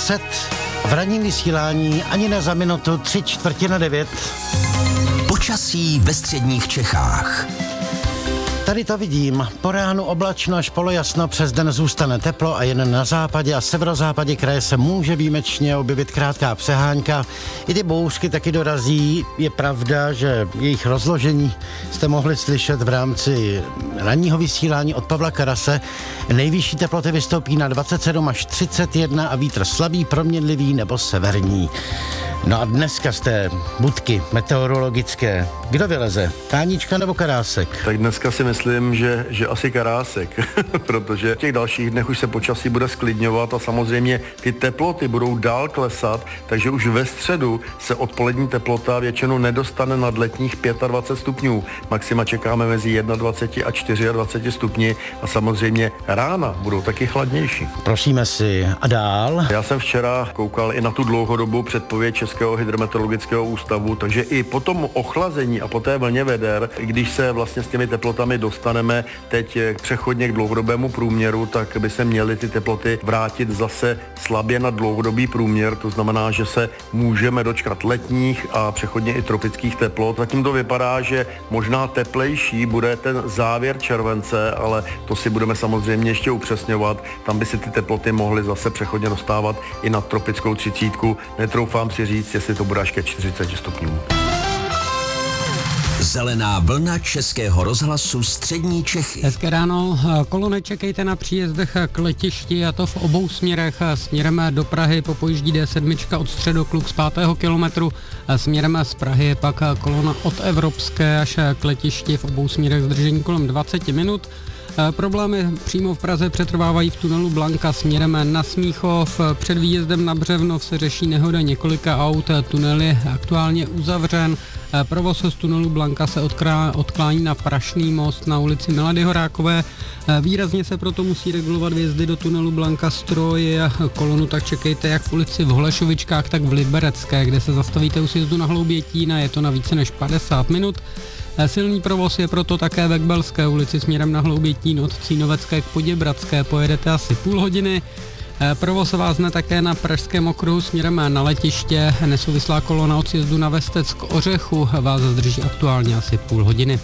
8:20 v ranním vysílání ani ne za minutu 8:45. Počasí ve středních Čechách. Tady to vidím. Po ránu oblačno až polojasno, přes den zůstane teplo a jen na západě a severozápadě kraje se může výjimečně objevit krátká přehánka. I ty bouřky taky dorazí. Je pravda, že jejich rozložení jste mohli slyšet v rámci ranního vysílání od Pavla Karase. Nejvyšší teploty vystoupí na 27 až 31 a vítr slabý, proměnlivý nebo severní. No a dneska z té budky meteorologické, kdo vyleze? Tánička nebo Karásek? Tak dneska si myslím, že asi Karásek, protože v těch dalších dnech už se počasí bude sklidňovat a samozřejmě ty teploty budou dál klesat, takže už ve středu se odpolední teplota většinou nedostane nad letních 25 stupňů. Maxima čekáme mezi 21 a 24 stupni a samozřejmě rána budou taky chladnější. Prosíme si. A dál? Já jsem včera koukal i na tu dlouhodobou předpověď Českého hydrometeorologického ústavu, takže i po tom ochlazení a po té vlně veder, když se vlastně s těmi teplotami dostaneme teď přechodně k dlouhodobému průměru, tak by se měly ty teploty vrátit zase slabě na dlouhodobý průměr, to znamená, že se můžeme dočkat letních a přechodně i tropických teplot. Zatím to vypadá, že možná teplejší bude ten závěr července, ale to si budeme samozřejmě ještě upřesňovat. Tam by si ty teploty mohly zase přechodně dostávat i na tropickou 30. Netroufám si říct, jestli to bude až ke 40 stupňů. Zelená vlna Českého rozhlasu střední Čechy. Hezké ráno. Kolony čekejte na příjezdech k letišti, a to v obou směrech. Směrem do Prahy popojíždí D7 od Středokluk z 5. kilometru. Směrem z Prahy je pak kolona od Evropské až k letišti, v obou směrech zdržení kolem 20 minut. Problémy přímo v Praze přetrvávají v tunelu Blanka směrem na Smíchov. Před výjezdem na Břevnov se řeší nehoda několika aut. Tunel je aktuálně uzavřen. Provoz z tunelu Blanka se odklání na Prašný most na ulici Milady Horákové. Výrazně se proto musí regulovat vjezdy do tunelu Blanka Stroj. Kolonu tak čekejte jak v ulici v Holešovičkách, tak v Liberecké, kde se zastavíte u sjezdu na Hloubětína. Je to na více než 50 minut. Silný provoz je proto také ve Kbelské ulici směrem na Hloubětín od Cínovecké k Poděbradské. Pojedete asi půl hodiny. Provoz vázne také na Pražském okruhu směrem na letiště. Nesouvislá kolona od sjezdu na Vestec k Ořechu vás zdrží aktuálně asi půl hodiny.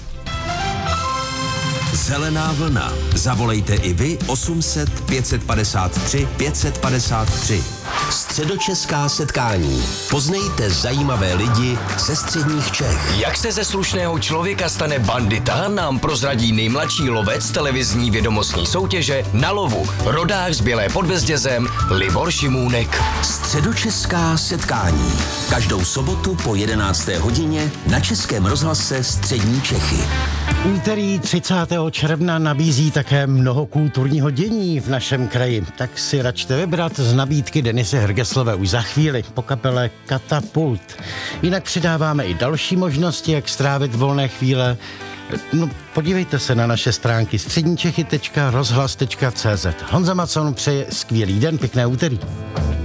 Zelená vlna. Zavolejte i vy 800 553 553. Středočeská setkání. Poznejte zajímavé lidi ze středních Čech. Jak se ze slušného člověka stane bandita, nám prozradí nejmladší lovec televizní vědomostní soutěže Na lovu. Rodák z Bělé pod Bezdězem Libor Šimůnek. Středočeská setkání. Každou sobotu po 11. hodině na Českém rozhlase střední Čechy. Úterý 30. června nabízí také mnoho kulturního dění v našem kraji. Tak si račte vybrat z nabídky Denisy Hrgeslové už za chvíli po kapele Katapult. Jinak přidáváme i další možnosti, jak strávit volné chvíle. No, podívejte se na naše stránky středničechy.rozhlas.cz. Honza Macon přeje skvělý den, pěkné úterý.